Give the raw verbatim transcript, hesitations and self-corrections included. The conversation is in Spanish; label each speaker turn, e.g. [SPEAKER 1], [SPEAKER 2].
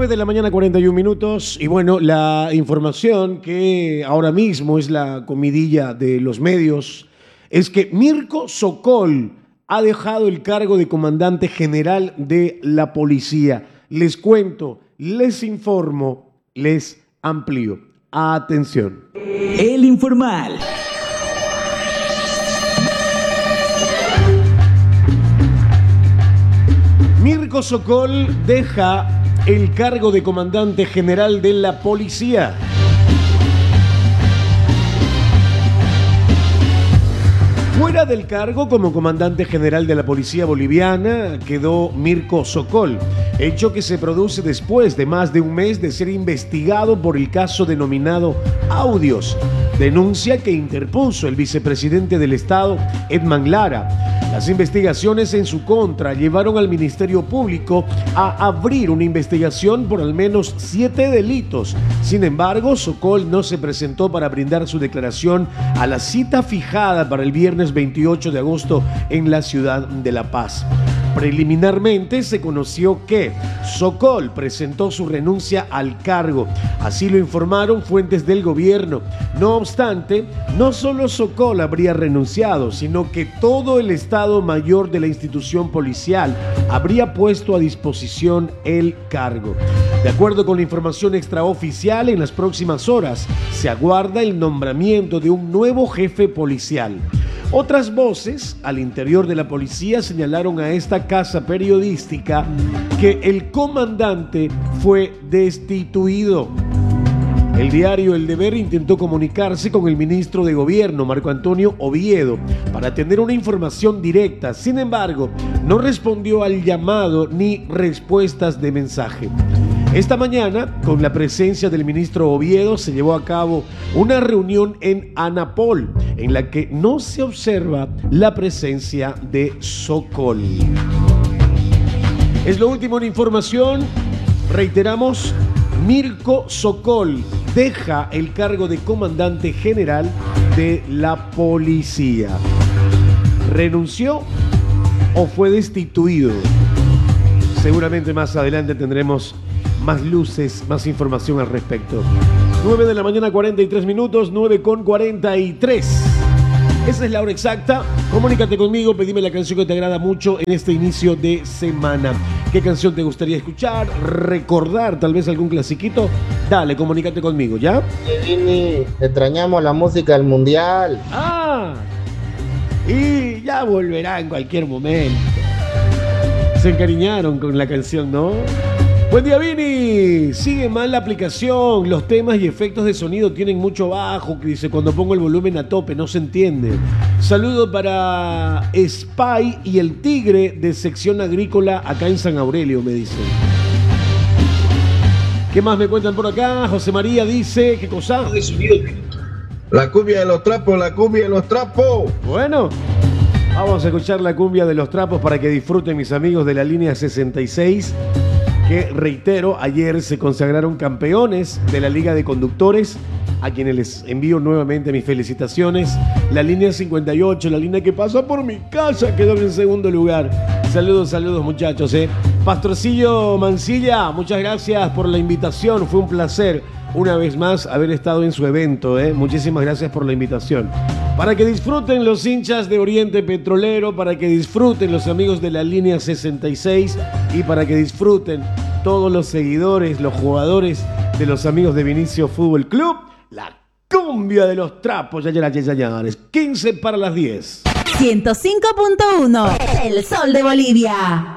[SPEAKER 1] nueve de la mañana, cuarenta y un minutos. Y bueno, la información que ahora mismo es la comidilla de los medios es que Mirko Sokol ha dejado el cargo de comandante general de la policía. Les cuento, les informo, les amplío. Atención.
[SPEAKER 2] El Informal.
[SPEAKER 1] Mirko Sokol deja el cargo de comandante general de la policía. Fuera del cargo como comandante general de la policía boliviana quedó Mirko Sokol, hecho que se produce después de más de un mes de ser investigado por el caso denominado Audios, denuncia que interpuso el vicepresidente del Estado, Edman Lara. Las investigaciones en su contra llevaron al Ministerio Público a abrir una investigación por al menos siete delitos. Sin embargo, Sokol no se presentó para brindar su declaración a la cita fijada para el viernes veintiocho de agosto en la ciudad de La Paz. Preliminarmente se conoció que Sokol presentó su renuncia al cargo. Así lo informaron fuentes del gobierno. No obstante, no solo Sokol habría renunciado, sino que todo el Estado Mayor de la institución policial habría puesto a disposición el cargo. De acuerdo con la información extraoficial, en las próximas horas se aguarda el nombramiento de un nuevo jefe policial. Otras voces al interior de la policía señalaron a esta casa periodística que el comandante fue destituido. El diario El Deber intentó comunicarse con el ministro de Gobierno, Marco Antonio Oviedo, para tener una información directa. Sin embargo, no respondió al llamado ni respuestas de mensaje. Esta mañana, con la presencia del ministro Oviedo, se llevó a cabo una reunión en Anapol, en la que no se observa la presencia de Sokol. Es lo último en información. Reiteramos, Mirko Sokol deja el cargo de comandante general de la policía. ¿Renunció o fue destituido? Seguramente más adelante tendremos más luces, más información al respecto. nueve de la mañana, cuarenta y tres minutos, nueve con cuarenta y tres. Esa es la hora exacta. Comunícate conmigo, pedime la canción que te agrada mucho en este inicio de semana. ¿Qué canción te gustaría escuchar? ¿Recordar tal vez algún clasiquito? Dale, comunícate conmigo, ¿ya?
[SPEAKER 3] Vini, extrañamos la música del mundial.
[SPEAKER 1] Ah, y ya volverá en cualquier momento. Se encariñaron con la canción, ¿no? Buen día, Vini. Sigue mal la aplicación. Los temas y efectos de sonido tienen mucho bajo. Que dice, cuando pongo el volumen a tope, no se entiende. Saludo para Spy y el Tigre de sección agrícola acá en San Aurelio, me dicen. ¿Qué más me cuentan por acá? José María dice, ¿qué cosa?
[SPEAKER 4] La cumbia de los trapos, la cumbia de los trapos.
[SPEAKER 1] Bueno, vamos a escuchar la cumbia de los trapos para que disfruten mis amigos de la línea sesenta y seis. Que reitero, ayer se consagraron campeones de la Liga de Conductores, a quienes les envío nuevamente mis felicitaciones. La línea cincuenta y ocho, la línea que pasó por mi casa, quedó en segundo lugar. Saludos, saludos muchachos. ¿eh? Pastorcillo Mancilla, muchas gracias por la invitación, fue un placer una vez más haber estado en su evento. ¿eh? Muchísimas gracias por la invitación. Para que disfruten los hinchas de Oriente Petrolero, para que disfruten los amigos de la línea sesenta y seis y para que disfruten todos los seguidores, los jugadores de los amigos de Vinicio Fútbol Club, la cumbia de los trapos, ya ya ya señores, quince para las diez.
[SPEAKER 5] ciento cinco punto uno, El Sol de Bolivia.